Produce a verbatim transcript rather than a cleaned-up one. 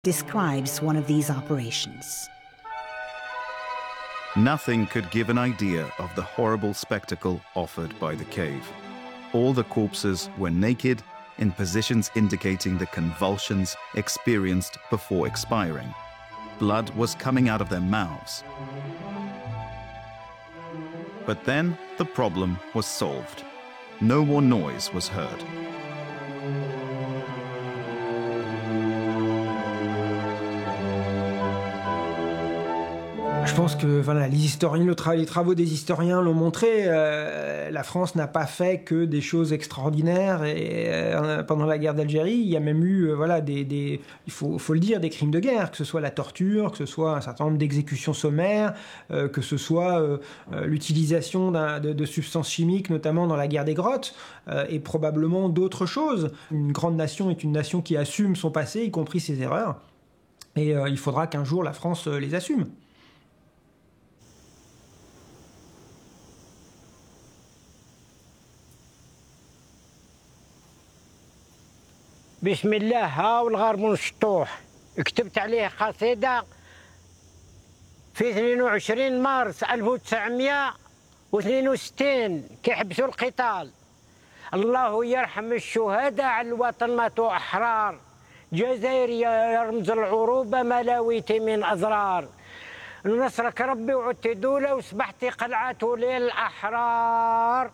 describes one of these operations. Nothing could give an idea of the horrible spectacle offered by the cave. All the corpses were naked, in positions indicating the convulsions experienced before expiring. Blood was coming out of their mouths. But then the problem was solved. No more noise was heard. Je pense que voilà, les, historiens, le tra les travaux des historiens l'ont montré, euh, la France n'a pas fait que des choses extraordinaires et, euh, pendant la guerre d'Algérie. Il y a même eu, euh, voilà, des, des, il faut, faut le dire, des crimes de guerre, que ce soit la torture, que ce soit un certain nombre d'exécutions sommaires, euh, que ce soit euh, euh, l'utilisation de, de substances chimiques, notamment dans la guerre des grottes, euh, et probablement d'autres choses. Une grande nation est une nation qui assume son passé, y compris ses erreurs, et euh, il faudra qu'un jour la France euh, les assume. بسم الله ها والغار من الشطوح كتبت عليه قصيدة في اثنين وعشرين مارس ألف وتسعمائة واثنين وستين كيحبسوا القتال. الله يرحم الشهداء على الوطن ماتوا أحرار، جزائري يرمز العروبة ملاويتي من أزرار، نصرك ربي وعدت دولة وسبحتي قلعة للأحرار.